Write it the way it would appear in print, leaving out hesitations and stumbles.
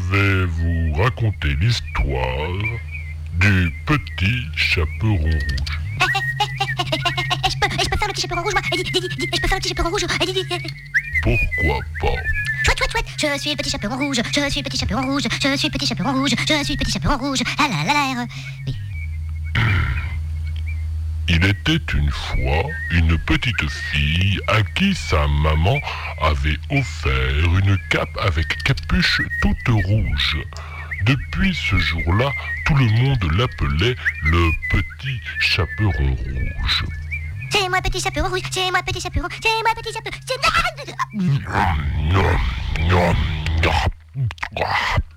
vais vous raconter l'histoire du petit chaperon rouge. Je peux faire le petit chaperon rouge, moi. Dis, je peux faire le petit chaperon rouge. Pourquoi pas? Chouette. Je suis le petit chaperon rouge. Je suis le petit chaperon rouge. Je suis le petit chaperon rouge. Je suis le petit chaperon rouge. Ah là là là. Oui. Il était une fois une petite fille à qui sa maman avait offert une cape avec capuche toute rouge. Depuis ce jour-là, tout le monde l'appelait le petit chaperon rouge. C'est moi petit chaperon rouge. C'est moi petit chaperon. C'est moi petit chaperon. C'est...